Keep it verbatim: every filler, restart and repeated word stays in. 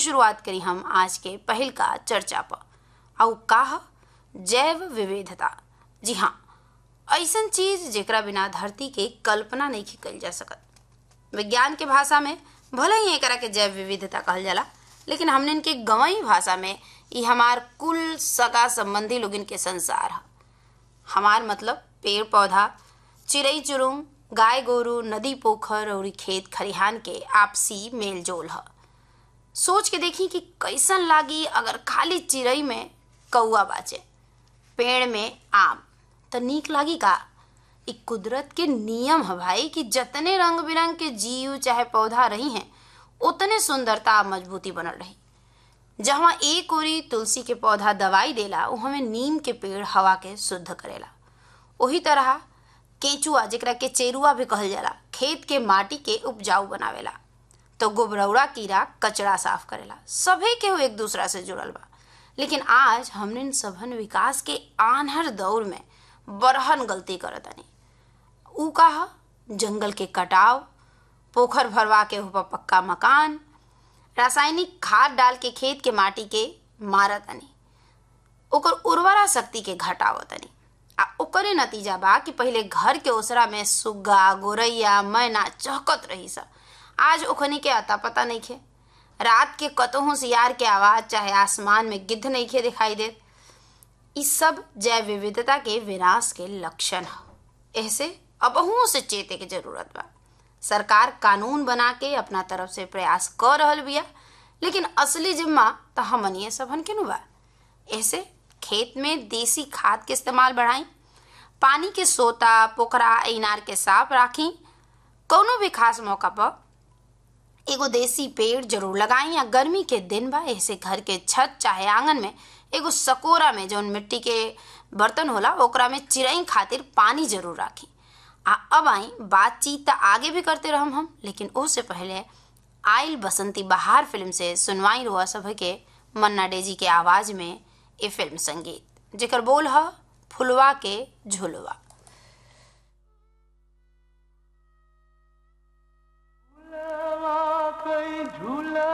शुरुआत करी हम आज के पहल का चर्चा पर। आउ का ह? जैव विविधता। जी हाँ, ऐसन चीज जेकरा बिना धरती के कल्पना नहीं कइल जा सकत। विज्ञान के भाषा में भले ही एकरा के जैव विविधता कहल जाला, लेकिन हमने के गंवई भाषा में ई हमार कुल सगा संबंधी लोगन के संसार है। हमार मतलब पेड़ पौधा, चिड़ई चुरुंग, गाय गोरू, नदी पोखर और खेत खरिहान के आपसी मेल जोल है। सोच के देखी कि कैसन लागी अगर खाली चिड़ई में कौआ बाचे, पेड़ में आम, तो नीक लागी का? ई कुदरत के नियम है भाई कि जतने रंग बिरंग के जीव चाहे पौधा रही हैं, उतने सुंदरता मजबूती बनल रही। जहाँ एक ओरी तुलसी के पौधा दवाई देला, वो हमें नीम के पेड़ हवा के शुद्ध करेला। वही तरह केचुआ, जेकरा के चेरुआ भी कहल जाला, खेत के माटी के उपजाऊ बनावेला। तो गोबरौड़ा कीड़ा कचरा साफ करेला। सभे के वो एक दूसरा से जुड़ल बा। लेकिन आज हमने सभन विकास के आन्हर दौर में बरहन गलती करतानी। ऊ का ह? जंगल के कटाव, पोखर भरवा के ऊपर पक्का मकान, रासायनिक खाद डाल के खेत के माटी के मारतानी, ओकर उर्वरा शक्ति के घटावतानी। आ ओकरे नतीजा बा कि पहले घर के ओसरा में सुग्गा, गोरैया, मैना चहकत रही सा। आज ओखनी के अता पता नहीं खे। रात के कतहु सियार के आवाज चाहे आसमान में गिद्ध नहीं खे दिखाई देत। इस सब जैव विविधता के विनाश के लक्षण है। ऐसे अबहुओं से चेते के जरूरत बा। सरकार कानून बना के अपना तरफ से प्रयास कर रहल बिया, लेकिन असली जिम्मा तो हमनिए सबन के नु बा। ऐसे खेत में देसी खाद के इस्तेमाल बढ़ाई, पानी के सोता, पोखरा, इनार के साफ राखी। कौनो भी खास मौका पर एगो देसी पेड़ जरूर लगाई। या गर्मी के दिन बा, ऐसे घर के छत चाहे आंगन में एगो सकोरा में जौन मिट्टी के बर्तन होला, ओकरा में चिड़ई खातिर पानी जरूर राखी। आ अब आई बातचीत आगे भी करते रहम हम, लेकिन उससे पहले आइल बसंती बहार फिल्म से सुनवाई रुआ सब के मन्ना डे जी के आवाज में ये फिल्म संगीत, जेकर बोल ह फुलवा के झुलवा।